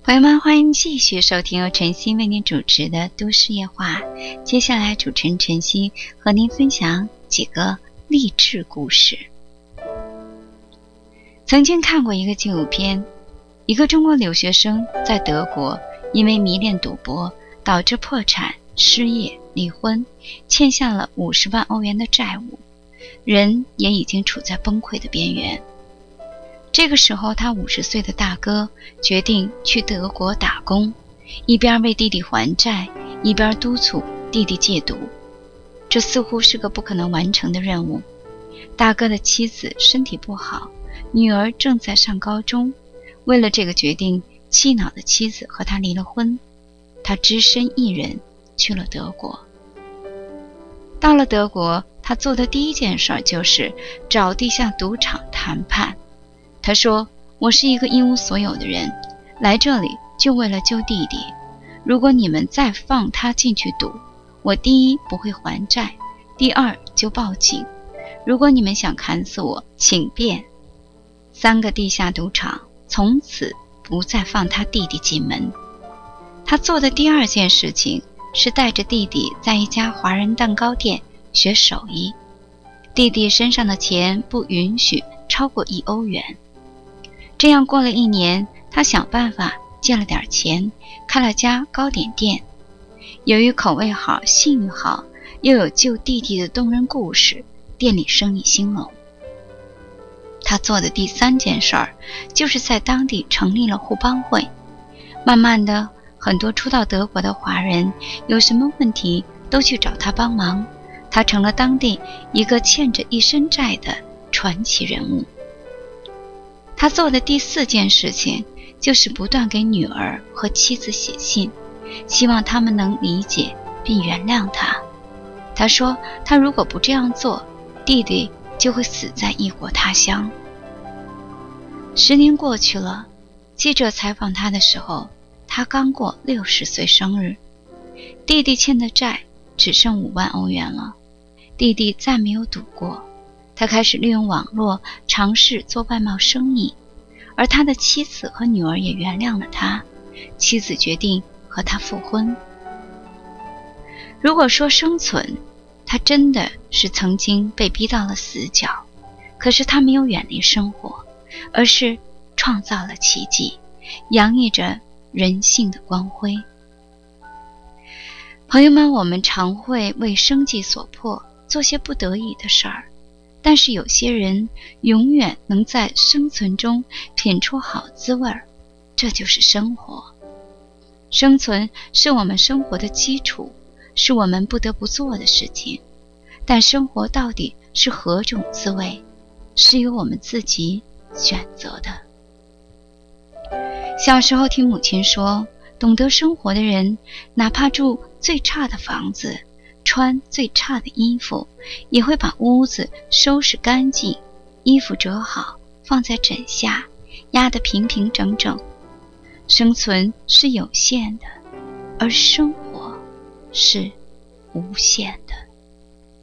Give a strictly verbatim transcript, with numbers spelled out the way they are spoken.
朋友们，欢迎继续收听由晨曦为您主持的都市夜话。接下来主持人晨曦和您分享几个励志故事。曾经看过一个纪录片，一个中国留学生在德国因为迷恋赌博导致破产、失业、离婚，欠下了五十万欧元的债务，人也已经处在崩溃的边缘。这个时候，他五十岁的大哥决定去德国打工，一边为弟弟还债，一边督促弟弟戒毒。这似乎是个不可能完成的任务。大哥的妻子身体不好，女儿正在上高中，为了这个决定，气恼的妻子和他离了婚。他只身一人去了德国。到了德国，他做的第一件事就是找地下赌场谈判。他说，我是一个一无所有的人，来这里就为了救弟弟。如果你们再放他进去赌，我第一不会还债，第二就报警。如果你们想砍死我，请便。三个地下赌场从此不再放他弟弟进门。他做的第二件事情是带着弟弟在一家华人蛋糕店学手艺。弟弟身上的钱不允许超过一欧元。这样过了一年，他想办法借了点钱，开了家糕点店。由于口味好、信誉好，又有救弟弟的动人故事，店里生意兴隆。他做的第三件事儿，就是在当地成立了互帮会。慢慢的，很多初到德国的华人有什么问题都去找他帮忙，他成了当地一个欠着一身债的传奇人物。他做的第四件事情就是不断给女儿和妻子写信，希望他们能理解并原谅他。他说，他如果不这样做，弟弟就会死在异国他乡。十年过去了，记者采访他的时候，他刚过六十岁生日。弟弟欠的债只剩五万欧元了。弟弟再没有赌过，他开始利用网络尝试做外贸生意，而他的妻子和女儿也原谅了他。妻子决定和他复婚。如果说生存，他真的是曾经被逼到了死角，可是他没有远离生活，而是创造了奇迹，洋溢着人性的光辉。朋友们，我们常会为生计所迫，做些不得已的事儿，但是有些人永远能在生存中品出好滋味儿，这就是生活。生存是我们生活的基础，是我们不得不做的事情，但生活到底是何种滋味，是由我们自己选择的。小时候听母亲说，懂得生活的人，哪怕住最差的房子，穿最差的衣服，也会把屋子收拾干净，衣服折好，放在枕下，压得平平整整。生存是有限的，而生活是无限的。